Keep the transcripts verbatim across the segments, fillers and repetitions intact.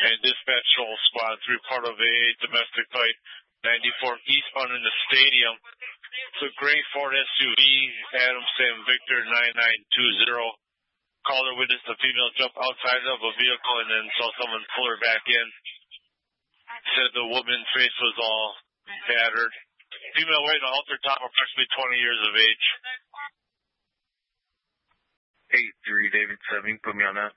And dispatch Shoal Squad three, part of a domestic fight, ninety-four eastbound in the stadium. It's a gray Ford S U V, Adam Sam Victor nine nine two zero. Caller witnessed a female jump outside of a vehicle and then saw someone pull her back in. Said the woman's face was all battered. Female weight on halter top, approximately twenty years of age. eight three David seven, put me on that.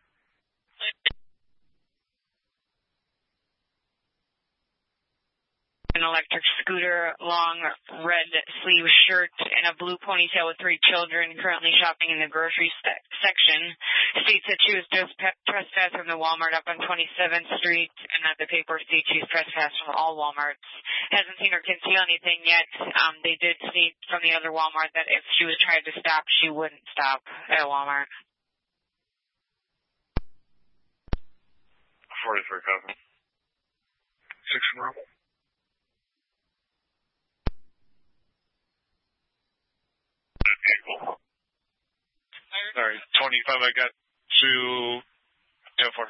An electric scooter, long red sleeve shirt, and a blue ponytail with three children, currently shopping in the grocery st- section. States that she was just pe- trespassed from the Walmart up on twenty-seventh Street, and that the paper states she's trespassed from all Walmarts. Hasn't seen or conceal anything yet. Um, they did state from the other Walmart that if she was trying to stop, she wouldn't stop at a Walmart. forty-three copy. Six one. Sorry, twenty-five, I got to ten four.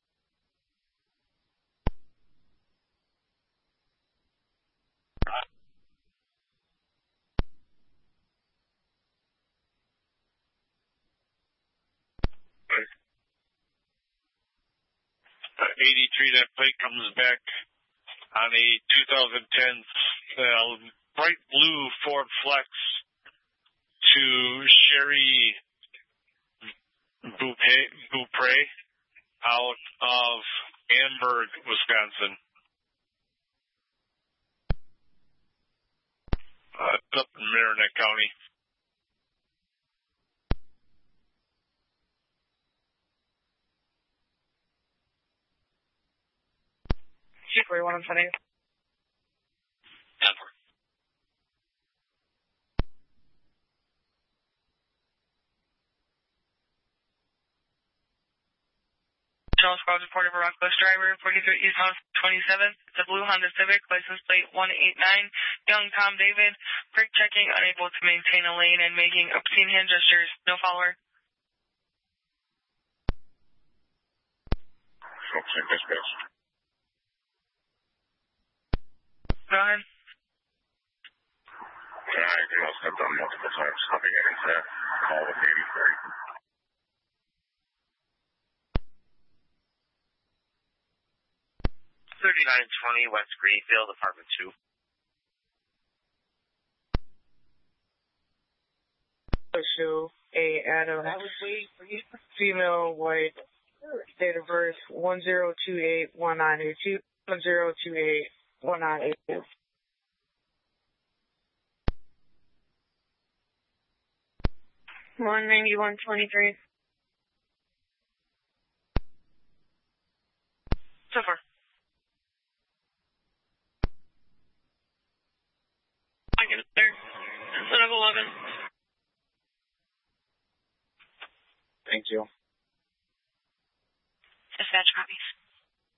Uh, eighty-three, that plate comes back on a two thousand ten uh, bright blue Ford Flex to Sherry Beaupre out of Amberg, Wisconsin. Uh, it's up in Marinette County. two forty-one, I'm funny. Amber. Shell Squad reporting for Rockbush driver, forty-three East House twenty-seven. It's a blue Honda Civic, license plate one eight nine. Young Tom David, brake checking, unable to maintain a lane and making obscene hand gestures. No follower. Focusing dispatch. Go ahead. Yeah, anything else I've done multiple times. Nothing against that. Call with eighty-three. thirty-nine twenty West Greenfield, apartment two. Show a Adam, female, white, date of birth one zero two eight one nine eight two, one zero two eight one nine eight two. one ninety-one twenty-three. So far. I get it there. Son of eleven. Thank you. Dispatch copies.